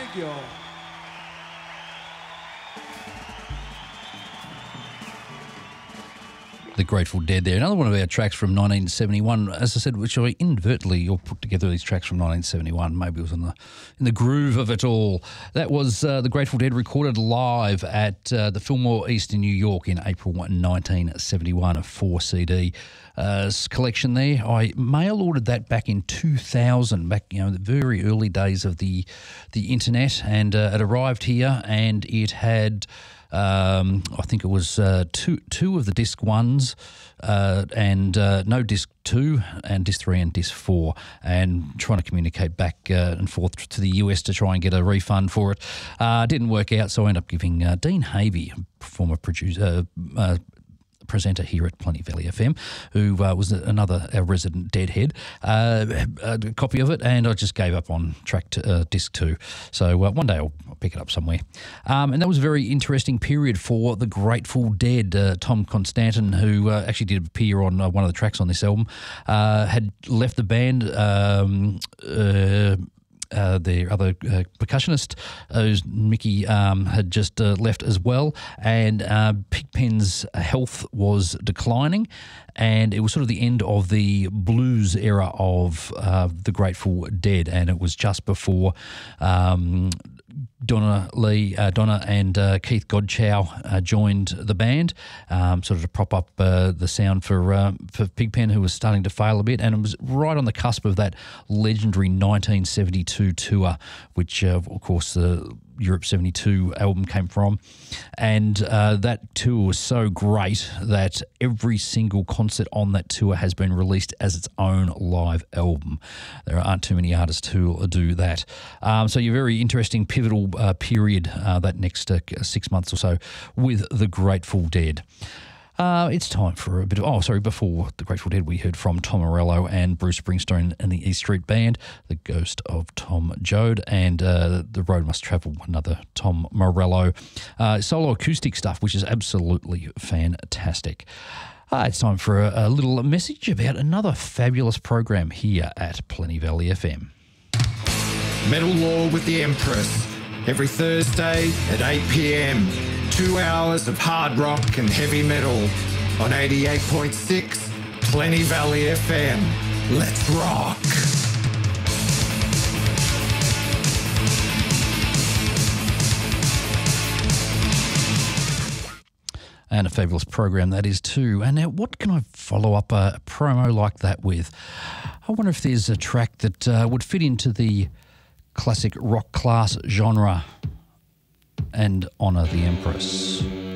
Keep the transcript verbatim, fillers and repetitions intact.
Thank you all. The Grateful Dead there. Another one of our tracks from nineteen seventy-one, as I said, which I inadvertently all put together these tracks from nineteen seventy-one. Maybe it was in the in the groove of it all. That was uh, The Grateful Dead recorded live at uh, the Fillmore East in New York in April nineteen seventy-one, a four C D uh, collection there. I mail ordered that back in two thousand, back, you know, the very early days of the, the internet, and uh, it arrived here and it had... Um, I think it was uh, two two of the disc ones uh, and uh, no disc two and disc three and disc four, and trying to communicate back uh, and forth to the U S to try and get a refund for it. Uh, didn't work out, so I ended up giving uh, Dean Havey, former producer, uh, uh, presenter here at Plenty Valley F M, who uh, was another our resident Deadhead, uh, a copy of it, and I just gave up on track to, uh, disc two. So uh, one day I'll, I'll pick it up somewhere. Um, and that was a very interesting period for the Grateful Dead. Uh, Tom Constantin, who uh, actually did appear on uh, one of the tracks on this album, uh, had left the band. Um, uh, Uh, their other uh, percussionist, uh, Mickey, um, had just uh, left as well, and uh, Pigpen's health was declining, and it was sort of the end of the blues era of uh, the Grateful Dead, and it was just before um, Donna Lee, uh, Donna and uh, Keith Godchow uh, joined the band, um, sort of to prop up uh, the sound for uh, for Pigpen, who was starting to fail a bit, and it was right on the cusp of that legendary nineteen seventy-two tour, which uh, of course the Europe seventy-two album came from, and uh, that tour was so great that every single concert on that tour has been released as its own live album. There aren't too many artists who do that. Um, so you're very interesting, pivotal uh, period, uh, that next uh, six months or so with the Grateful Dead. Uh, it's time for a bit of... Oh, sorry, before the Grateful Dead, we heard from Tom Morello and Bruce Springsteen and the East Street Band, The Ghost of Tom Joad, and uh, The Road Must Travel, another Tom Morello. Uh, solo acoustic stuff, which is absolutely fantastic. Uh, it's time for a, a little message about another fabulous program here at Plenty Valley F M. Metal Law with the Empress, every Thursday at eight p m. Two hours of hard rock and heavy metal on eighty-eight point six Plenty Valley F M. Let's rock! And a fabulous program that is too. And now, what can I follow up a promo like that with? I wonder if there's a track that uh, would fit into the classic rock class genre and honour the Empress.